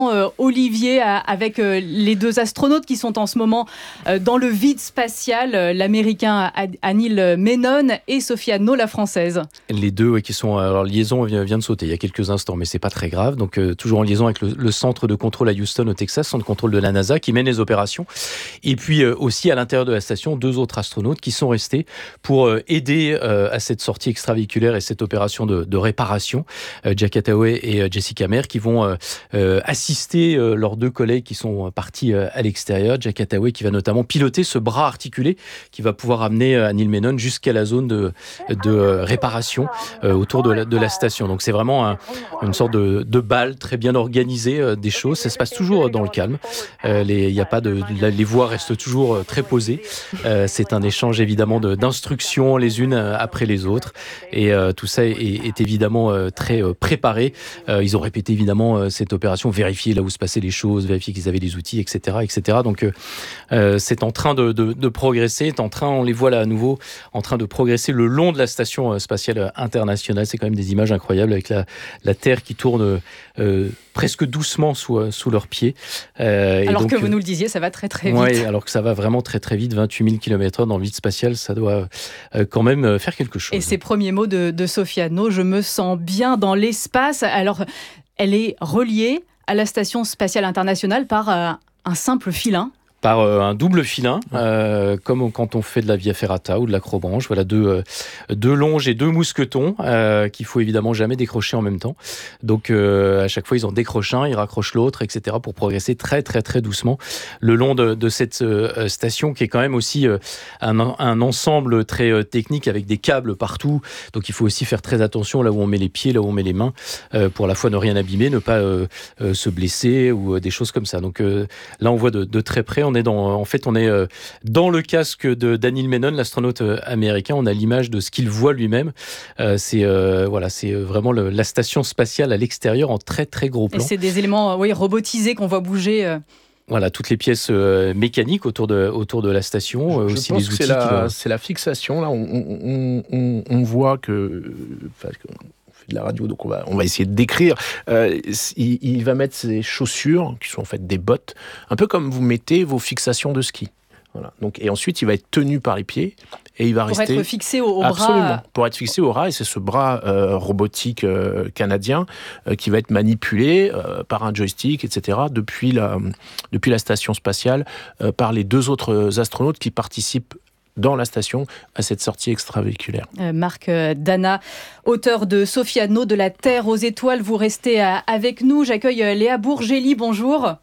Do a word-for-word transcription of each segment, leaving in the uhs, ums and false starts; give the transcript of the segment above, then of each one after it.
Euh, Olivier, avec euh, les deux astronautes qui sont en ce moment euh, dans le vide spatial, euh, l'américain Anil Menon et Sophia No, la française. Les deux ouais, qui sont alors liaison vient, vient de sauter il y a quelques instants, mais c'est pas très grave. Donc euh, toujours en liaison avec le, le centre de contrôle à Houston au Texas, centre de contrôle de la NASA qui mène les opérations. Et puis euh, aussi à l'intérieur de la station, deux autres astronautes qui sont restés pour euh, aider euh, à cette sortie extravéhiculaire et cette opération de, de réparation. Euh, Jack Attaway et euh, Jessica Meir qui vont euh, euh, assister Euh, leurs deux collègues qui sont partis euh, à l'extérieur. Jack Attaway qui va notamment piloter ce bras articulé qui va pouvoir amener euh, Anil Menon jusqu'à la zone de, de euh, réparation euh, autour de la, de la station. Donc c'est vraiment un, une sorte de, de bal très bien organisé euh, des choses. Ça se passe toujours dans le calme. Euh, les, y a pas de, les voix restent toujours euh, très posées. Euh, c'est un échange évidemment de, d'instructions les unes après les autres. Et euh, tout ça est, est évidemment euh, très euh, préparé. Euh, ils ont répété évidemment euh, cette opération, vérifier là où se passaient les choses, vérifier qu'ils avaient les outils, et cetera, et cetera. Donc euh, c'est en train de, de, de progresser, c'est en train, on les voit là à nouveau, en train de progresser le long de la station spatiale internationale. C'est quand même des images incroyables avec la, la Terre qui tourne euh, presque doucement sous, sous leurs pieds. Euh, alors donc, que vous nous le disiez, ça va très très vite. Oui, alors que ça va vraiment très très vite, vingt-huit mille kilomètres heure dans le vide spatial, ça doit euh, quand même faire quelque chose. Et ces premiers mots de, de Sophia No, je me sens bien dans l'espace. Alors, elle est reliée à la Station spatiale internationale par euh, un simple filin. Par euh, un double filin, euh, comme quand on fait de la Via Ferrata ou de l'acrobranche. Voilà, deux, euh, deux longes et deux mousquetons euh, qu'il faut évidemment jamais décrocher en même temps. Donc, euh, à chaque fois, ils en décrochent un, ils raccrochent l'autre, et cetera pour progresser très, très, très doucement le long de, de cette euh, station qui est quand même aussi euh, un, un ensemble très euh, technique avec des câbles partout. Donc, il faut aussi faire très attention là où on met les pieds, là où on met les mains euh, pour à la fois ne rien abîmer, ne pas euh, euh, se blesser ou euh, des choses comme ça. Donc, euh, là, on voit de, de très près. On est dans, en fait, on est euh, dans le casque de d'Anil Menon, l'astronaute euh, américain. On a l'image de ce qu'il voit lui-même. Euh, c'est euh, voilà, c'est vraiment le, la station spatiale à l'extérieur en très très gros plan. Et c'est des éléments, oui, robotisés qu'on voit bouger. Euh... Voilà, toutes les pièces euh, mécaniques autour de, autour de la station. Euh, Je aussi pense les que outils. C'est la, doivent... c'est la fixation. Là, on, on, on, on voit que. Enfin, de la radio, donc on va, on va essayer de décrire. Euh, il, il va mettre ses chaussures, qui sont en fait des bottes, un peu comme vous mettez vos fixations de ski. Voilà. Donc, et ensuite, il va être tenu par les pieds et il va pour rester... Pour être fixé au, au absolument, bras. pour être fixé au bras. Et c'est ce bras euh, robotique euh, canadien euh, qui va être manipulé euh, par un joystick, et cetera, depuis la, depuis la station spatiale, euh, par les deux autres astronautes qui participent dans la station à cette sortie extravéhiculaire. Euh, Marc euh, Dana, auteur de Sophia No, de la Terre aux étoiles, vous restez euh, avec nous. J'accueille euh, Léa Bourgély, bonjour.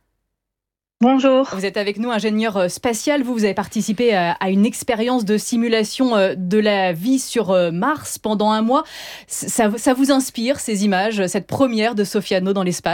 Bonjour. Vous êtes avec nous, ingénieur spatial. Vous, vous avez participé à, à une expérience de simulation euh, de la vie sur euh, Mars pendant un mois. Ça, ça vous inspire, ces images, cette première de Sophia No dans l'espace ?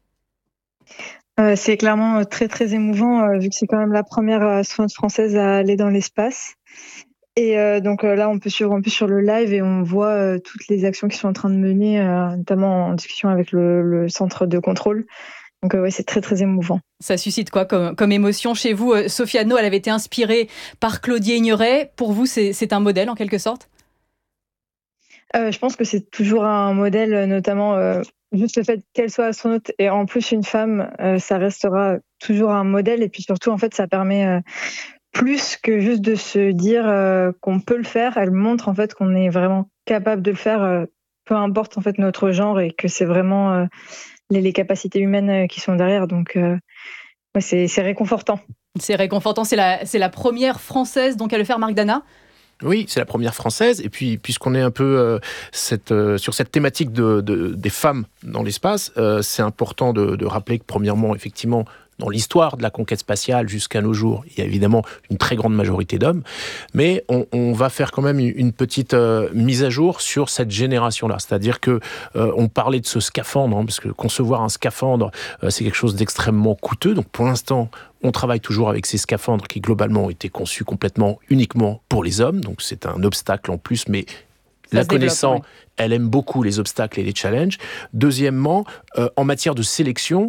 Euh, c'est clairement très très émouvant euh, vu que c'est quand même la première astronaute française à aller dans l'espace. Et euh, donc euh, là, on peut suivre un peu sur le live et on voit euh, toutes les actions qui sont en train de mener, euh, notamment en discussion avec le, le centre de contrôle. Donc euh, ouais, c'est très très émouvant. Ça suscite quoi comme, comme émotion chez vous ? euh, Sophia No, elle avait été inspirée par Claudier Ignoret. Pour vous, c'est, c'est un modèle en quelque sorte ? euh, Je pense que c'est toujours un modèle, notamment... Euh, Juste le fait qu'elle soit astronaute et en plus une femme, euh, ça restera toujours un modèle. Et puis surtout, en fait, ça permet euh, plus que juste de se dire euh, qu'on peut le faire. Elle montre en fait qu'on est vraiment capable de le faire, euh, peu importe en fait notre genre, et que c'est vraiment euh, les, les capacités humaines euh, qui sont derrière. Donc, euh, ouais, c'est, c'est réconfortant. C'est réconfortant. C'est la, c'est la première française donc à le faire, Marc Dana ? Oui, c'est la première française. Et puis, puisqu'on est un peu euh, cette, euh, sur cette thématique de, de, des femmes dans l'espace, euh, c'est important de, de rappeler que, premièrement, effectivement, dans l'histoire de la conquête spatiale jusqu'à nos jours, il y a évidemment une très grande majorité d'hommes, mais on, on va faire quand même une petite euh, mise à jour sur cette génération-là. C'est-à-dire que euh, on parlait de ce scaphandre, hein, parce que concevoir un scaphandre, euh, c'est quelque chose d'extrêmement coûteux. Donc pour l'instant, on travaille toujours avec ces scaphandres qui globalement ont été conçus complètement uniquement pour les hommes. Donc c'est un obstacle en plus, mais Ça la connaissant, ouais. elle aime beaucoup les obstacles et les challenges. Deuxièmement, euh, en matière de sélection,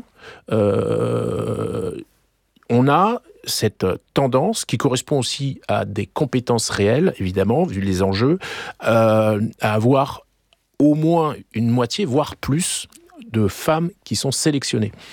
euh, on a cette tendance qui correspond aussi à des compétences réelles, évidemment, vu les enjeux, euh, à avoir au moins une moitié, voire plus, de femmes qui sont sélectionnées.